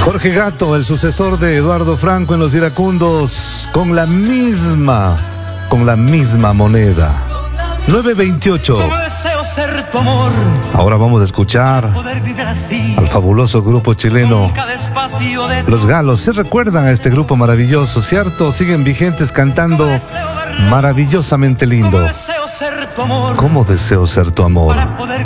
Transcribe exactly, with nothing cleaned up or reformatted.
Jorge Gato, el sucesor de Eduardo Franco en Los Iracundos, con la misma, con la misma moneda. nueve veintiocho. Ahora vamos a escuchar al fabuloso grupo chileno Los Galos. ¿Se recuerdan a este grupo maravilloso, cierto? Siguen vigentes cantando maravillosamente lindo. ¿Cómo deseo ser tu amor?